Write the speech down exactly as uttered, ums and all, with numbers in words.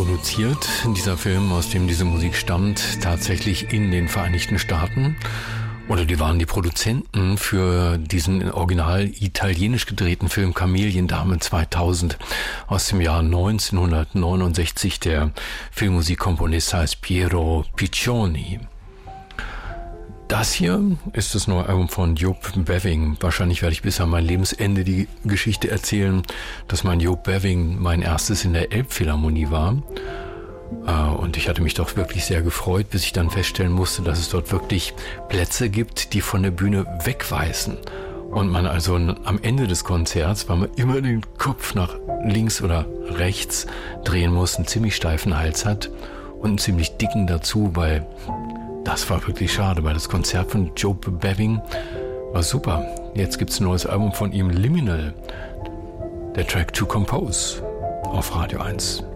produziert, dieser Film, aus dem diese Musik stammt, tatsächlich in den Vereinigten Staaten. Oder die waren die Produzenten für diesen original italienisch gedrehten Film Kameliendame zweitausend aus dem Jahr neunzehnhundertneunundsechzig. Der Filmmusikkomponist heißt Piero Piccioni. Das hier ist das neue Album von Joop Beving. Wahrscheinlich werde ich bis an mein Lebensende die Geschichte erzählen, dass mein Joop Beving mein erstes in der Elbphilharmonie war. Und ich hatte mich doch wirklich sehr gefreut, bis ich dann feststellen musste, dass es dort wirklich Plätze gibt, die von der Bühne wegweisen. Und man also am Ende des Konzerts, weil man immer den Kopf nach links oder rechts drehen muss, einen ziemlich steifen Hals hat und einen ziemlich dicken dazu, weil das war wirklich schade, weil das Konzert von Joop Beving war super. Jetzt gibt's ein neues Album von ihm, Liminal, der Track To Compose auf Radio eins.